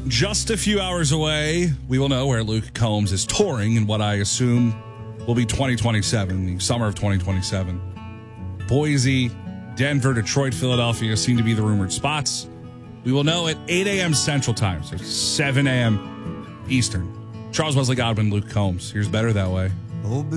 Just a few hours away, we will know where Luke Combs is touring in what I assume will be 2027, the summer of 2027. Boise, Denver, Detroit, Philadelphia seem to be the rumored spots. We will know at 8 a.m. Central Time, so 7 a.m. Eastern. Charles Wesley Godwin, Luke Combs. Here's Better That Way.